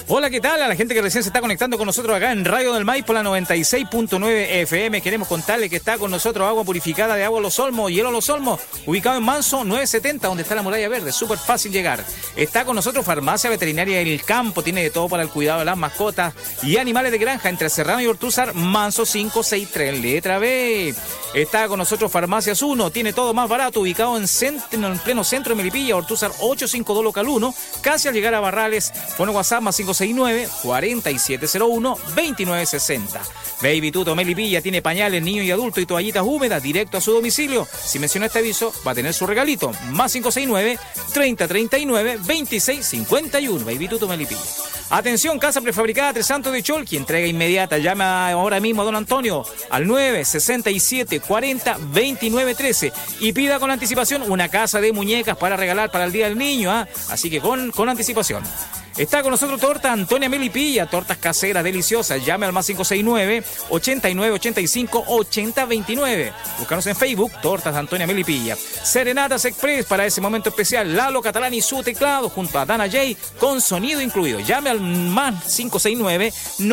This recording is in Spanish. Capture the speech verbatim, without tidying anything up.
Hola, ¿qué tal? A la gente que recién se está conectando con nosotros acá en Radio del Maipo, la noventa y seis punto nueve F M. Queremos contarle que está con nosotros agua purificada de Agua Los Olmos, Hielo Los Olmos, ubicado en Manso nueve setenta, donde está la muralla verde. Súper fácil llegar. Está con nosotros Farmacia Veterinaria del Campo. Tiene de todo para el cuidado de las mascotas y animales de granja entre Serrano y Ortúzar, Manso quinientos sesenta y tres, letra B. Está con nosotros Farmacias uno. Tiene todo más barato, ubicado en, centro, en pleno centro de Melipilla, Ortúzar ochocientos cincuenta y dos, local uno. Casi al llegar a Barrales, pone WhatsApp más cinco seis nueve, cuatro siete cero uno, dos nueve seis cero. Baby Tuto Melipilla tiene pañales, niños y adultos y toallitas húmedas directo a su domicilio. Si menciona este aviso, va a tener su regalito. Más cinco seis nueve, treinta treinta y nueve, veintiséis cincuenta y uno. Baby Tuto Melipilla. Atención, casa prefabricada Tres Santos de Cholqui, entrega inmediata. Llama ahora mismo a don Antonio al nueve sesenta y siete, cuarenta, veintinueve trece y pida con anticipación una casa de muñecas para regalar para el Día del Niño, ¿eh? Así que con, con anticipación. Está con nosotros Torta Antonia Melipilla, tortas caseras deliciosas. Llame al más cinco seis nueve, ochenta y nueve ochenta y cinco, ochenta veintinueve. Búscanos en Facebook, Tortas Antonia Melipilla. Serenatas Express para ese momento especial. Lalo Catalán y su teclado junto a Dana J con sonido incluido. Llame al más cinco seis nueve,